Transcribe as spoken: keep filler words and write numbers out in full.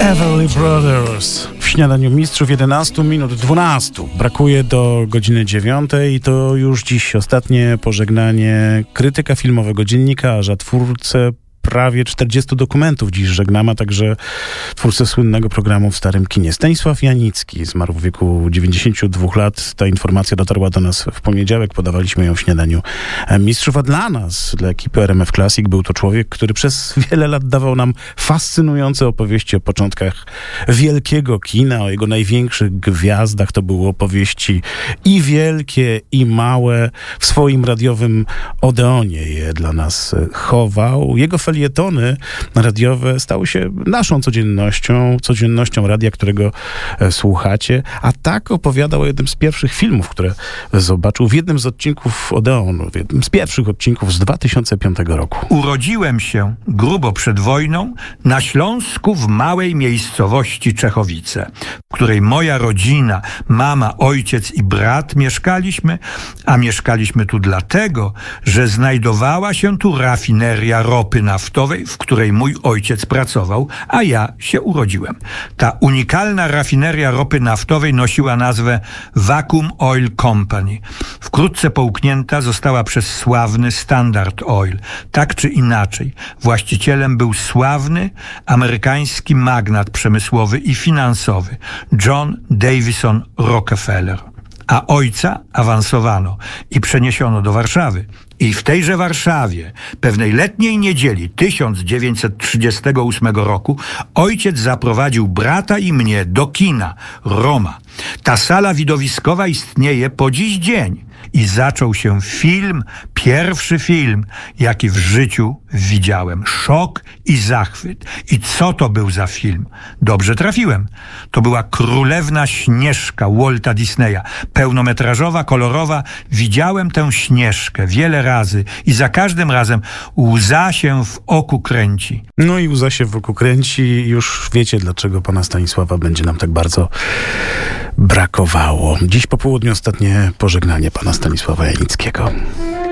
Everly Brothers w śniadaniu mistrzów. Jedenaście minut dwanaście. Brakuje do godziny dziewiątej i to już dziś ostatnie pożegnanie krytyka filmowego, dziennikarza, twórcę prawie czterdziestu dokumentów dziś żegnamy, a także twórcę słynnego programu w Starym Kinie. Stanisław Janicki zmarł w wieku dziewięćdziesięciu dwóch lat. Ta informacja dotarła do nas w poniedziałek. Podawaliśmy ją w śniadaniu mistrzów, a dla nas, dla ekipy R M F Classic, był to człowiek, który przez wiele lat dawał nam fascynujące opowieści o początkach wielkiego kina, o jego największych gwiazdach. To były opowieści i wielkie, i małe. W swoim radiowym Odeonie je dla nas chował. Jego felietony radiowe stały się naszą codziennością, codziennością radia, którego e, słuchacie. A tak opowiadał o jednym z pierwszych filmów, które zobaczył w jednym z odcinków Odeonu, w jednym z pierwszych odcinków z dwa tysiące piątego roku. Urodziłem się grubo przed wojną na Śląsku w małej miejscowości Czechowice, w której moja rodzina, mama, ojciec i brat mieszkaliśmy, a mieszkaliśmy tu dlatego, że znajdowała się tu rafineria ropy naftowej, w której mój ojciec pracował, a ja się urodziłem. Ta unikalna rafineria ropy naftowej nosiła nazwę Vacuum Oil Company. Wkrótce połknięta została przez sławny Standard Oil. Tak czy inaczej, właścicielem był sławny amerykański magnat przemysłowy i finansowy John Davison Rockefeller. A ojca awansowano i przeniesiono do Warszawy. I w tejże Warszawie, pewnej letniej niedzieli tysiąc dziewięćset trzydziestego ósmego roku, ojciec zaprowadził brata i mnie do kina Roma. Ta sala widowiskowa istnieje po dziś dzień. I zaczął się film, pierwszy film, jaki w życiu widziałem. Szok i zachwyt. I co to był za film? Dobrze trafiłem. To była Królewna Śnieżka Walta Disneya. Pełnometrażowa, kolorowa. Widziałem tę Śnieżkę wiele razy i za każdym razem łza się w oku kręci. No i łza się w oku kręci. Już wiecie, dlaczego pana Stanisława będzie nam tak bardzo brakowało. Dziś po południu ostatnie pożegnanie pana Stanisława Janickiego.